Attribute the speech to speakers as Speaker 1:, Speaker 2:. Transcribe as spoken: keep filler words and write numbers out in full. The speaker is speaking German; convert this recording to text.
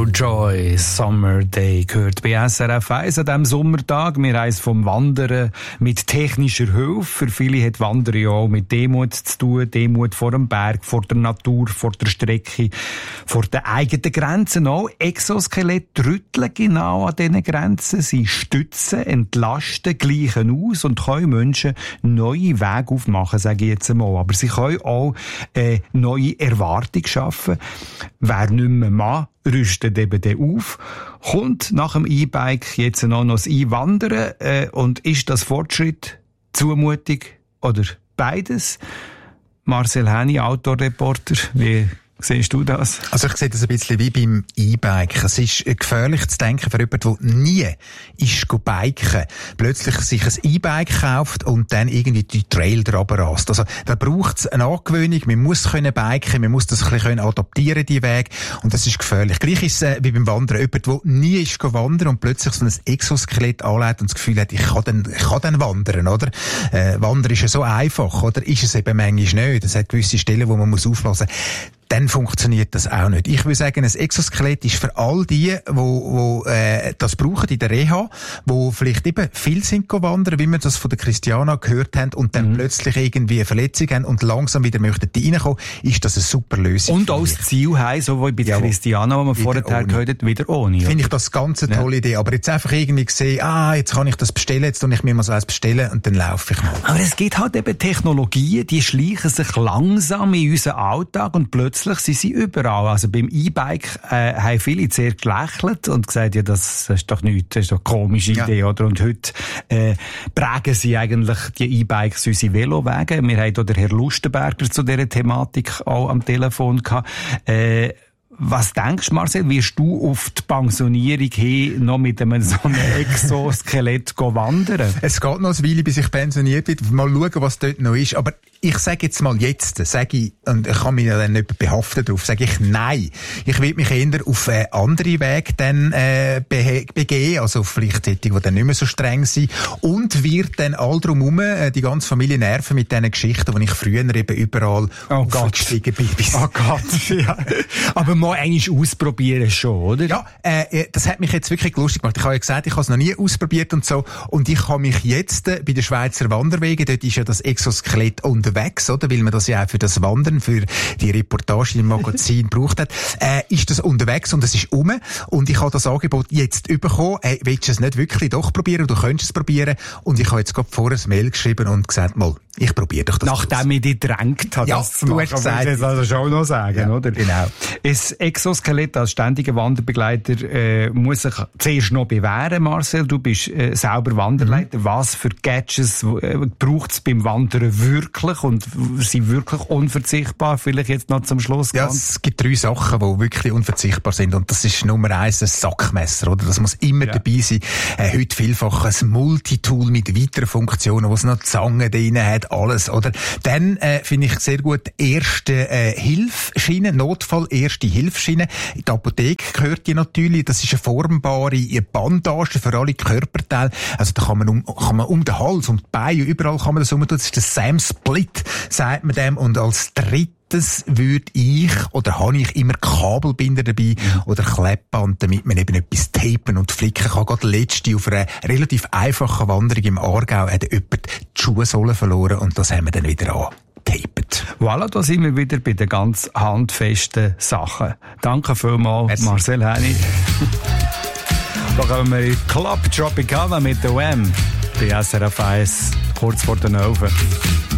Speaker 1: Joe Joy, Summer Day, gehört bei S R F eins an diesem Sommertag. Wir haben es vom Wandern mit technischer Hilfe. Für viele hat Wandern ja auch mit Demut zu tun. Demut vor dem Berg, vor der Natur, vor der Strecke, vor den eigenen Grenzen auch. Exoskelett rütteln genau an diesen Grenzen. Sie stützen, entlasten, gleichen aus und können Menschen neue Wege aufmachen, sage ich jetzt einmal. Aber sie können auch äh, neue Erwartungen schaffen. Wer nicht mehr Mann, rüstet eben dann auf, kommt nach dem E-Bike jetzt noch das E-Wandern äh, und ist das Fortschritt, Zumutung oder beides? Marcel Häni, Outdoor-Reporter, wie siehst du das?
Speaker 2: Also ich sehe das ein bisschen wie beim E-Bike. Es ist gefährlich zu denken für jemanden, der nie ist biken, plötzlich sich ein E-Bike kauft und dann irgendwie die Trail drüber rast. Also da braucht es eine Angewöhnung, man muss können biken, man muss das ein bisschen adaptieren, die Weg, und das ist gefährlich. Gleich ist es äh, wie beim Wandern. Jemand, der nie ist wandern und plötzlich so ein Exoskelett anlegt und das Gefühl hat, ich kann dann, ich kann dann wandern, oder? Äh, Wandern ist ja so einfach, oder? Ist es eben manchmal nicht. Es hat gewisse Stellen, wo man muss aufpassen muss. Dann funktioniert das auch nicht. Ich würde sagen, ein Exoskelett ist für all die, wo, wo äh, das brauchen in der Reha, wo vielleicht eben viel sind wandern, wie wir das von der Christiana gehört haben, und dann mhm. plötzlich irgendwie eine Verletzung haben und langsam wieder möchten reinkommen, ist das eine super Lösung.
Speaker 1: Und auch das Ziel haben, so wie bei der Christiana, die wir vorher gehört haben, wieder ohne.
Speaker 2: Finde ich das ganz eine tolle ja. Idee. Aber jetzt einfach irgendwie sehen, ah, jetzt kann ich das bestellen, jetzt tue ich mir mal so eins bestellen und dann laufe ich mal.
Speaker 1: Aber es gibt halt eben Technologien, die schleichen sich langsam in unseren Alltag und plötzlich sind sie überall. Also beim E-Bike äh, haben viele sehr gelächelt und gesagt, ja, das ist doch nichts, das ist doch eine komische Idee, ja. oder? Und heute äh, prägen sie eigentlich die E-Bikes unsere Velowege. Wir haben hier den Herr Lustenberger zu dieser Thematik auch am Telefon gehabt. Äh, Was denkst du, Marcel, wirst du auf die Pensionierung hin noch mit einem so einem Exoskelett wandern?
Speaker 2: Es geht noch eine Weile, bis ich pensioniert bin. Mal schauen, was dort noch ist. Aber ich sage jetzt mal jetzt, sage ich, und ich kann mich ja dann nicht behaften drauf, sage ich nein. Ich will mich eher auf äh, andere Wege dann äh, be- begeben, also vielleicht solche, die dann nicht mehr so streng sind, und wird dann all drumherum äh, die ganze Familie nerven mit diesen Geschichten, die ich früher eben überall
Speaker 1: oh
Speaker 2: aufgestiegen bin.
Speaker 1: Oh Gott, ja. Aber mal einmal ausprobieren schon, oder?
Speaker 2: Ja, äh, das hat mich jetzt wirklich lustig gemacht. Ich habe ja gesagt, ich habe es noch nie ausprobiert und so. Und ich habe mich jetzt äh, bei den Schweizer Wanderwegen, dort ist ja das Exoskelett unterwegs, oder? Weil man das ja auch für das Wandern, für die Reportage im Magazin braucht hat, äh, ist das unterwegs und es ist um. Und ich habe das Angebot jetzt bekommen. Hey, willst du es nicht wirklich doch probieren? Du könntest es probieren. Und ich habe jetzt gerade vorher ein Mail geschrieben und gesagt, mal, ich probiere doch das.
Speaker 1: Nachdem ich dich gedrängt habe,
Speaker 2: ja,
Speaker 1: das zu machen,
Speaker 2: du hast
Speaker 1: das also schon noch sagen,
Speaker 2: ja,
Speaker 1: oder?
Speaker 2: Genau.
Speaker 1: Das Exoskelett als ständiger Wanderbegleiter äh, muss sich zuerst noch bewähren, Marcel. Du bist äh, selber Wanderleiter. Mhm. Was für Gadgets äh, braucht es beim Wandern wirklich und sind wirklich unverzichtbar? Vielleicht jetzt noch zum Schluss.
Speaker 2: Ja,
Speaker 1: ganz.
Speaker 2: Es gibt drei Sachen, die wirklich unverzichtbar sind, und das ist Nummer eins ein Sackmesser, oder? Das muss immer ja. dabei sein. Äh, heute vielfach ein Multitool mit weiteren Funktionen, wo es noch Zangen drin hat, alles, oder? Dann äh, finde ich sehr gut erste äh, Hilfsschiene, Notfall erste Hilfsschiene. In die Apotheke gehört die natürlich. Das ist eine formbare Bandage für alle Körperteile. Also da kann man um, kann man um den Hals, um die Beine, überall kann man das umtun. Das ist der Sam Split, sagt man dem. Und als drittes würde ich, oder habe ich immer Kabelbinder dabei oder Kleppband, damit man eben etwas tapen und flicken kann. Gerade letzte auf einer relativ einfachen Wanderung im Aargau hat jemand die Schuhsohle verloren und das haben wir dann wieder an. Tapet.
Speaker 1: Voilà, da sind wir wieder bei den ganz handfesten Sachen. Danke vielmals, Merci. Marcel Häni. Da kommen wir in Club Tropicana mit der Wham! Bei S R F eins, kurz vor den Ofen.